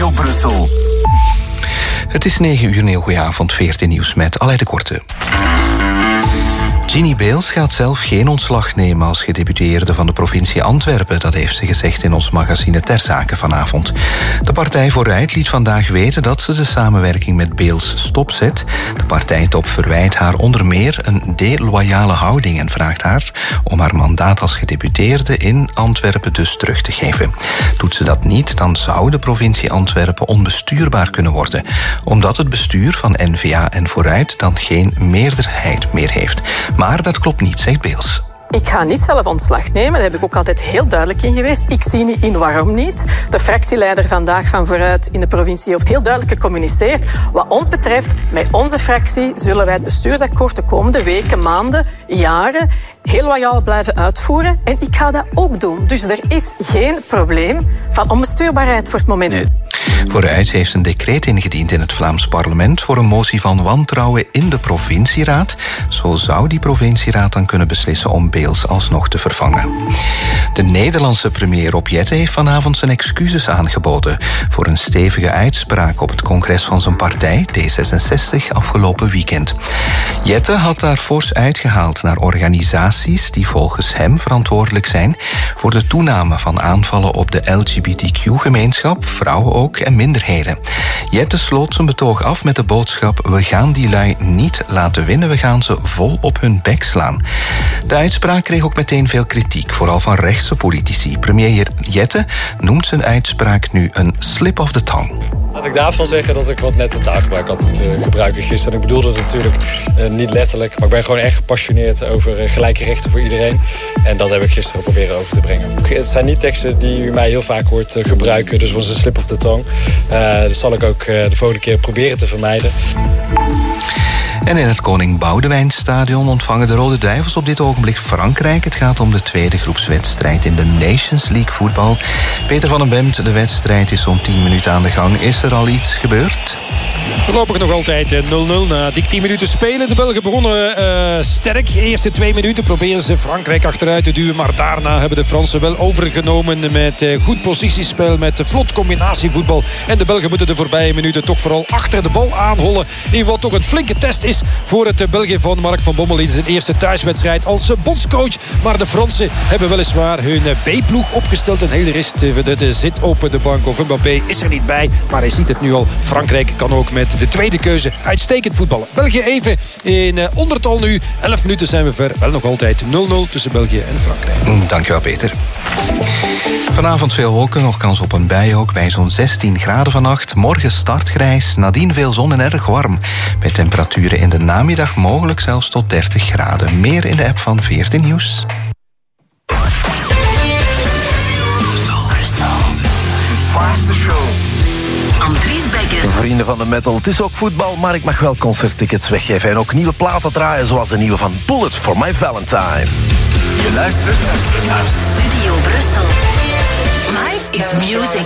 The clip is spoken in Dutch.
Studio Brussel. Het is 9 uur, een heel goeie avond, 14 nieuws met Aleid de Korte. Ginny Beels gaat zelf geen ontslag nemen als gedeputeerde van de provincie Antwerpen. Dat heeft ze gezegd in ons magazine Ter Zake vanavond. De Partij Vooruit liet vandaag weten dat ze de samenwerking met Beels stopzet. De partijtop verwijt haar onder meer een deloyale houding en vraagt haar om haar mandaat als gedeputeerde in Antwerpen dus terug te geven. Doet ze dat niet, dan zou de provincie Antwerpen onbestuurbaar kunnen worden, omdat het bestuur van N-VA en Vooruit dan geen meerderheid meer heeft. Maar dat klopt niet, zegt Beels. Ik ga niet zelf ontslag nemen, daar heb ik ook altijd heel duidelijk in geweest. Ik zie niet in waarom niet. De fractieleider vandaag van Vooruit in de provincie heeft heel duidelijk gecommuniceerd. Wat ons betreft, met onze fractie zullen wij het bestuursakkoord de komende weken, maanden, jaren heel loyaal blijven uitvoeren. En ik ga dat ook doen. Dus er is geen probleem van onbestuurbaarheid voor het moment. Nee. Vooruit heeft een decreet ingediend in het Vlaams parlement voor een motie van wantrouwen in de provincieraad. Zo zou die provincieraad dan kunnen beslissen om Beels alsnog te vervangen. De Nederlandse premier Rob Jetten heeft vanavond zijn excuses aangeboden voor een stevige uitspraak op het congres van zijn partij, D66, afgelopen weekend. Jetten had daar fors uitgehaald naar organisaties die volgens hem verantwoordelijk zijn voor de toename van aanvallen op de LGBTQ-gemeenschap, vrouwen ook en minderheden. Jetten sloot zijn betoog af met de boodschap: we gaan die lui niet laten winnen, we gaan ze vol op hun bek slaan. De uitspraak kreeg ook meteen veel kritiek, vooral van rechtse politici. Premier Jetten noemt zijn uitspraak nu een slip of the tongue. Laat ik daarvan zeggen dat ik wat nette taalgebruik had moeten gebruiken gisteren. Ik bedoelde het natuurlijk niet letterlijk, maar ik ben gewoon echt gepassioneerd over gelijke rechten voor iedereen. En dat heb ik gisteren proberen over te brengen. Het zijn niet teksten die u mij heel vaak hoort gebruiken, dus het was een slip of the tongue. Dat zal ik ook de volgende keer proberen te vermijden. En in het Koning Boudewijnstadion ontvangen de Rode Duivels op dit ogenblik Frankrijk. Het gaat om de tweede groepswedstrijd in de Nations League voetbal. Peter van den Bemt, de wedstrijd is zo'n 10 minuten aan de gang. Is er al iets gebeurd? Voorlopig nog altijd 0-0 na dik 10 minuten spelen. De Belgen begonnen sterk. De eerste 2 minuten proberen ze Frankrijk achteruit te duwen. Maar daarna hebben de Fransen wel overgenomen met goed positiespel, met vlot combinatievoetbal. En de Belgen moeten de voorbije minuten toch vooral achter de bal aanhollen. In wat toch een flinke test is voor het België van Mark van Bommel in zijn eerste thuiswedstrijd als bondscoach. Maar de Fransen hebben weliswaar hun B-ploeg opgesteld. Een hele restvedette zit op de bank. Of Mbappé is er niet bij, maar hij ziet het nu al. Frankrijk kan ook met de tweede keuze uitstekend voetballen. België even in ondertal nu. 11 minuten zijn we ver. Wel nog altijd 0-0 tussen België en Frankrijk. Dankjewel, Peter. Vanavond veel wolken, nog kans op een bui ook bij zo'n 16 graden vannacht. Morgen startgrijs, nadien veel zon en erg warm. Met temperaturen in de namiddag mogelijk zelfs tot 30 graden. Meer in de app van 14 Nieuws. Vrienden van de metal, het is ook voetbal, maar ik mag wel concerttickets weggeven en ook nieuwe platen draaien, zoals de nieuwe van Bullet for My Valentine. Je luistert naar Studio Brussel. Life is music.